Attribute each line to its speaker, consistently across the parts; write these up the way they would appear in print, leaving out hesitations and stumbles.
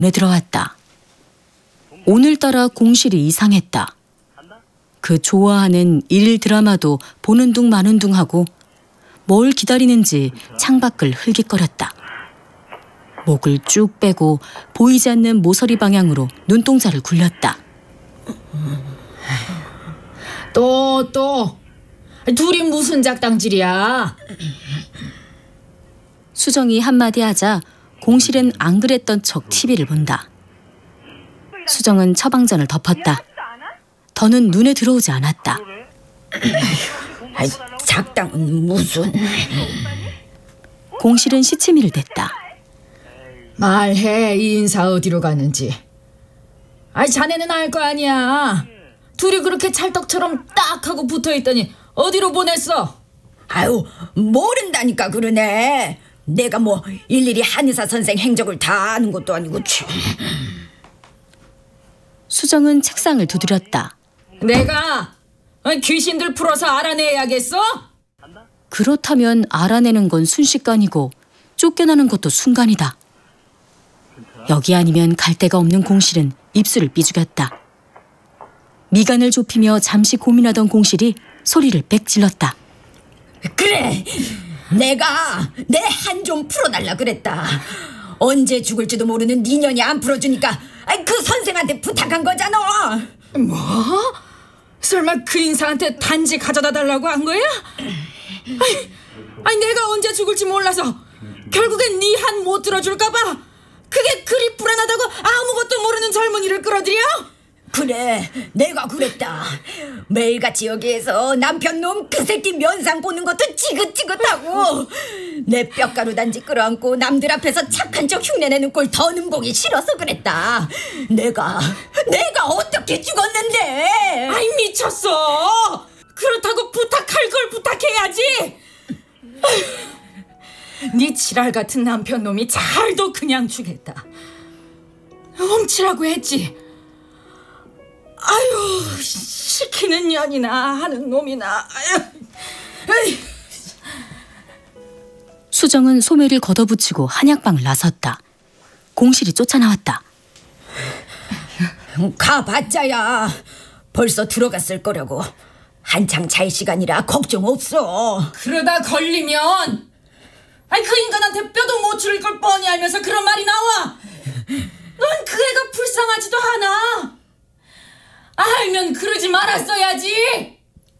Speaker 1: 눈에 들어왔다. 오늘따라 공실이 이상했다. 그 좋아하는 일일 드라마도 보는 둥 마는 둥 하고 뭘 기다리는지 창밖을 흘깃거렸다. 목을 쭉 빼고 보이지 않는 모서리 방향으로 눈동자를 굴렸다.
Speaker 2: 또 둘이 무슨 작당질이야?
Speaker 1: 수정이 한마디 하자 공실은 안 그랬던 척 TV를 본다. 수정은 처방전을 덮었다. 더는 눈에 들어오지 않았다.
Speaker 2: 작당은 무슨...
Speaker 1: 공실은 시치미를 댔다.
Speaker 2: 말해, 이 인사 어디로 가는지. 자네는 알 거 아니야. 둘이 그렇게 찰떡처럼 딱 하고 붙어있더니 어디로 보냈어?
Speaker 3: 아유, 모른다니까 그러네. 내가 뭐 일일이 한의사 선생 행적을 다 아는 것도 아니고.
Speaker 1: 수정은 책상을 두드렸다.
Speaker 2: 내가 귀신들 풀어서 알아내야겠어?
Speaker 1: 그렇다면 알아내는 건 순식간이고 쫓겨나는 것도 순간이다. 여기 아니면 갈 데가 없는 공실은 입술을 삐죽였다. 미간을 좁히며 잠시 고민하던 공실이 소리를 빽 질렀다.
Speaker 3: 그래, 내가 내 한 좀 풀어달라 그랬다. 언제 죽을지도 모르는 니년이 안 풀어주니까 그 선생한테 부탁한 거잖아.
Speaker 2: 뭐? 설마 그 인사한테 단지 가져다 달라고 한 거야? 내가 언제 죽을지 몰라서 결국엔 네 한 못 들어줄까 봐 그게 그리 불안하다고 아무것도 모르는 젊은이를 끌어들여?
Speaker 3: 그래, 내가 그랬다. 매일같이 여기에서 남편 놈 그 새끼 면상 보는 것도 지긋지긋하고 내 뼈가루 단지 끌어안고 남들 앞에서 착한 척 흉내내는 꼴 더는 보기 싫어서 그랬다. 내가 어떻게 죽었는데?
Speaker 2: 미쳤어. 그렇다고 부탁할 걸 부탁해야지. 네 지랄 같은 남편 놈이 잘도 그냥 주겠다. 훔치라고 했지. 시키는 년이나 하는 놈이나.
Speaker 1: 수정은 소매를 걷어붙이고 한약방을 나섰다. 공실이 쫓아나왔다.
Speaker 3: 가봤자야 벌써 들어갔을 거라고. 한창 잘 시간이라 걱정 없어.
Speaker 2: 그러다 걸리면 그 인간한테 뼈도 못 추릴 걸 뻔히 알면서 그런 말이 나와. 넌 그 애가 불쌍하지도 않아. 알면 그러지 말았어야지.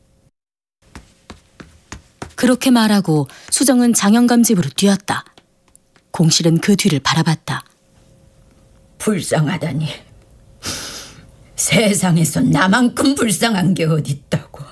Speaker 1: 그렇게 말하고 수정은 장영감 집으로 뛰었다. 공실은 그 뒤를 바라봤다.
Speaker 3: 불쌍하다니. 세상에서 나만큼 불쌍한 게 어딨다고.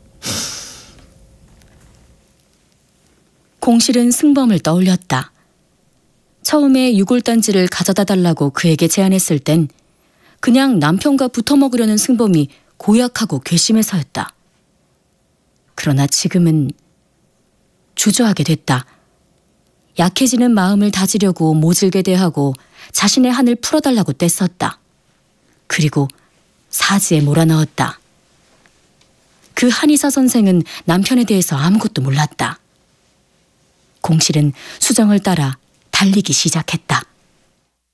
Speaker 1: 공실은 승범을 떠올렸다. 처음에 유골단지를 가져다 달라고 그에게 제안했을 땐 그냥 남편과 붙어먹으려는 승범이 고약하고 괘씸해서였다. 그러나 지금은 주저하게 됐다. 약해지는 마음을 다지려고 모질게 대하고 자신의 한을 풀어달라고 떼썼다. 그리고 사지에 몰아넣었다. 그 한의사 선생은 남편에 대해서 아무것도 몰랐다. 공실은 수정을 따라 달리기 시작했다.